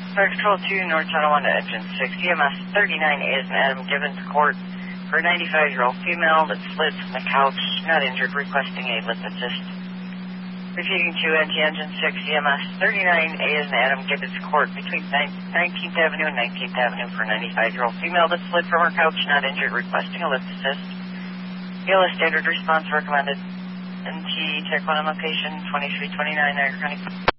Fire Control 2, North Tonawanda, Engine 6, EMS 39A is an Adam given to court for a 95-year-old female that slid from the couch, not injured, requesting a lip assist. Repeating to Engine 6, EMS 39A is an Adam given to court between 19th Avenue and 19th Avenue for a 95-year-old female that slid from her couch, not injured, requesting a lip assist. ELS standard response recommended. NT Tech 1 on location 2329 Niagara County.